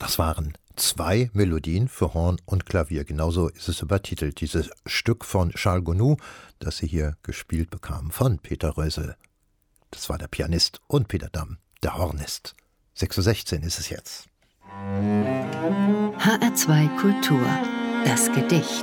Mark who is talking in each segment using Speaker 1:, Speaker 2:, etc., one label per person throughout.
Speaker 1: Das waren 2 Melodien für Horn und Klavier. Genauso ist es übertitelt. Dieses Stück von Charles Gounod, das Sie hier gespielt bekamen von Peter Rösel. Das war der Pianist, und Peter Damm, der Hornist. 6:16 Uhr ist es jetzt.
Speaker 2: HR2 Kultur. Das Gedicht.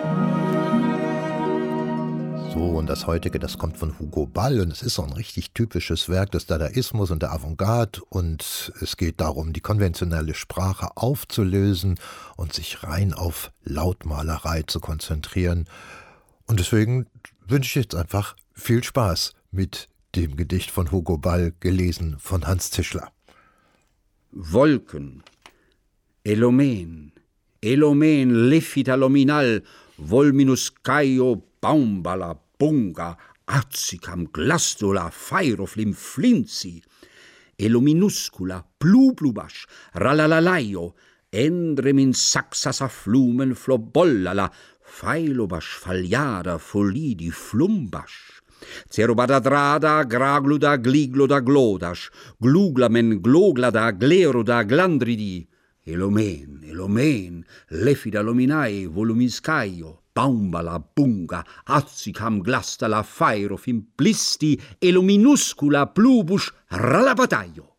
Speaker 1: So, und das heutige, das kommt von Hugo Ball, und es ist so ein richtig typisches Werk des Dadaismus und der Avantgarde, und es geht darum, die konventionelle Sprache aufzulösen und sich rein auf Lautmalerei zu konzentrieren. Und deswegen wünsche ich jetzt einfach viel Spaß mit dem Gedicht von Hugo Ball, gelesen von Hans Zischler.
Speaker 3: Wolken, Elomen, Elomen, Lefita Lominal, Volminus Caio, Baumbala, Bunga, Arzicam, Glastola, Fairoflim, Flinzi, Elominuscula, Plublubasch, Ralalalaio, Endremin Saxas Afflumen, Flobollala, Failobasch, Fagliada, Folidi, Flumbasch, Cerobadadrada, Gragluda, Gligloda, Glodasch, Gluglamen, Gloglada, Gleroda, Glandridi, Elomen, Elomen, Lefida Lominae, Volumiscaio, Baumbala, Bunga, Azzicam, Glastala, Fairofim, Blisti, Elominuscula, Plubusch, Ralabataio.